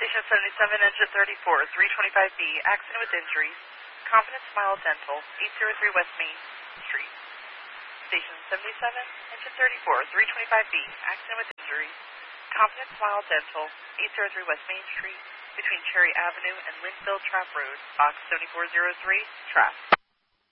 Station 77, engine 34, 325B, accident with injuries. Confidence Smile Dental, 803 West Main Street. Station 77, engine 34, 325B, accident with injuries. Confidence Smile Dental, 803 West Main Street, between Cherry Avenue and Linville Trap Road, box 7403, Trap.